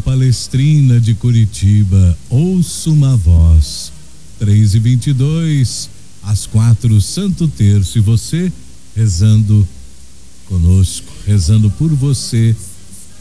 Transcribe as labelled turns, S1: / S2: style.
S1: Palestrina de Curitiba, ouço uma voz. 3:22, às 4, Santo Terço, e você rezando conosco, rezando por você